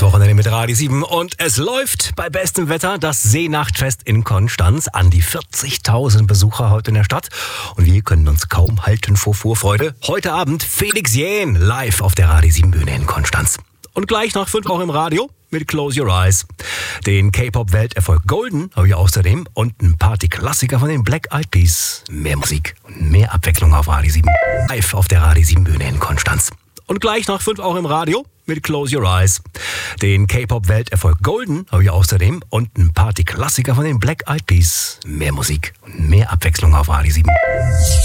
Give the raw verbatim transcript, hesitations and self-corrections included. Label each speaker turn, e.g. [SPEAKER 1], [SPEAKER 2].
[SPEAKER 1] Wochenende mit Radio sieben und es läuft bei bestem Wetter das Seenachtfest in Konstanz. An die vierzigtausend Besucher heute in der Stadt und wir können uns kaum halten vor Vorfreude. Heute Abend Felix Jähn live auf der Radio sieben Bühne in Konstanz. Und gleich nach fünf auch im Radio mit Close Your Eyes. Den K-Pop-Welterfolg Golden habe ich außerdem und ein Party-Klassiker von den Black Eyed Peas. Mehr Musik und mehr Abwechslung auf Radio sieben. Live auf der Radio sieben Bühne in Konstanz. Und gleich nach fünf auch im Radio mit Close Your Eyes. Den K-Pop-Welterfolg Golden habe ich außerdem und ein Party-Klassiker von den Black Eyed Peas. Mehr Musik und mehr Abwechslung auf Radio sieben.